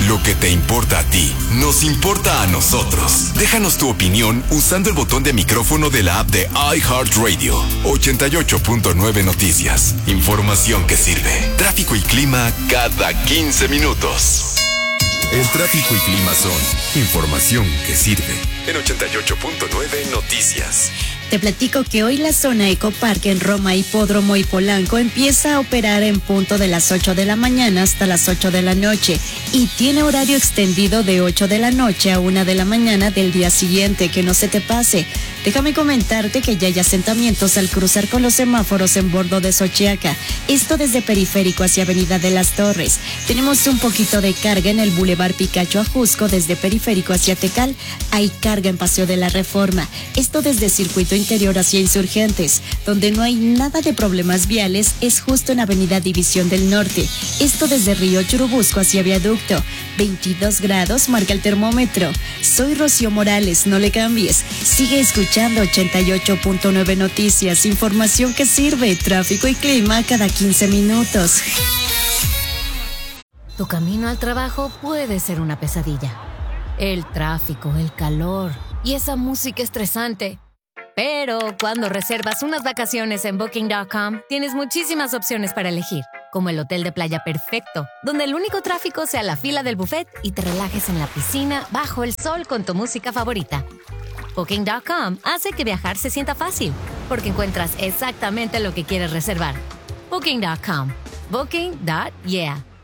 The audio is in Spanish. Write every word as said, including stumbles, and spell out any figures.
Lo que te importa a ti, nos importa a nosotros. Déjanos tu opinión usando el botón de micrófono de la app de iHeartRadio. ochenta y ocho punto nueve Noticias. Información que sirve. Tráfico y clima cada quince minutos. El tráfico y clima son información que sirve. En ochenta y ocho punto nueve Noticias. Te platico que hoy la zona Ecoparque en Roma, Hipódromo y Polanco empieza a operar en punto de las ocho de la mañana hasta las ocho de la noche y tiene horario extendido de ocho de la noche a una de la mañana del día siguiente, que no se te pase. Déjame comentarte que ya hay asentamientos al cruzar con los semáforos en bordo de Xochiaca, esto desde Periférico hacia Avenida de las Torres. Tenemos un poquito de carga en el Boulevard Picacho Ajusco desde Periférico hacia Tecal, hay carga en Paseo de la Reforma, esto desde Circuito Interior hacia Insurgentes. Donde no hay nada de problemas viales es justo en Avenida División del Norte, esto desde Río Churubusco hacia Viaducto. veintidós grados marca el termómetro. Soy Rocío Morales, no le cambies, sigue escuchando ochenta y ocho punto nueve Noticias, información que sirve, tráfico y clima cada quince minutos. Tu camino al trabajo puede ser una pesadilla. El tráfico, el calor y esa música estresante. Pero cuando reservas unas vacaciones en Booking punto com, tienes muchísimas opciones para elegir, como el hotel de playa perfecto, donde el único tráfico sea la fila del buffet y te relajes en la piscina bajo el sol con tu música favorita. Booking punto com hace que viajar se sienta fácil, porque encuentras exactamente lo que quieres reservar. Booking punto com. Booking punto yeah.